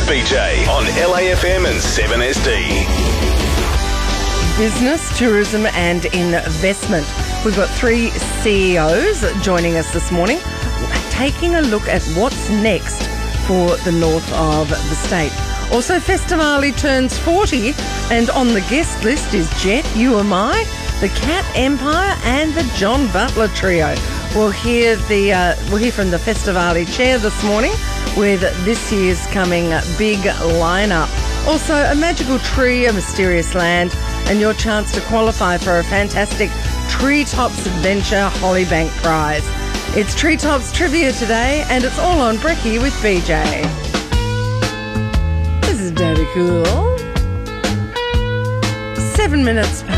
BJ on LAFM and 7SD. Business, tourism and investment. We've got 3 CEOs joining us this morning, taking a look at what's next for the north of the state. Also, Festivali turns 40, and on the guest list is Jet, You Am I, the Cat Empire and the John Butler Trio. We'll hear from the Festivali chair this morning with this year's coming big lineup. Also, a magical tree, a mysterious land, and your chance to qualify for a fantastic Treetops Adventure Hollybank prize. It's Treetops Trivia today, and it's all on Brekkie with BJ. This is Daddy Cool. 7 minutes